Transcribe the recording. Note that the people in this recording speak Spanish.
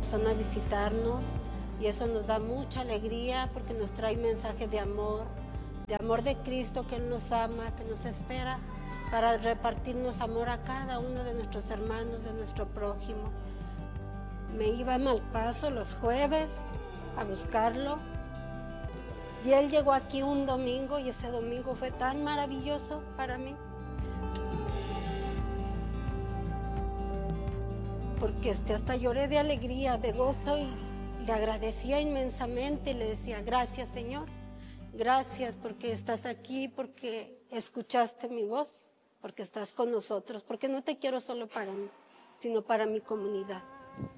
corazón a visitarnos y eso nos da mucha alegría porque nos trae mensaje de amor de Cristo, que Él nos ama, que nos espera para repartirnos amor a cada uno de nuestros hermanos, de nuestro prójimo. Me iba a Malpaso los jueves a buscarlo y él llegó aquí un domingo y ese domingo fue tan maravilloso para mí. Porque hasta lloré de alegría, de gozo y le agradecía inmensamente y le decía, gracias Señor, gracias porque estás aquí, porque escuchaste mi voz, porque estás con nosotros, porque no te quiero solo para mí, sino para mi comunidad.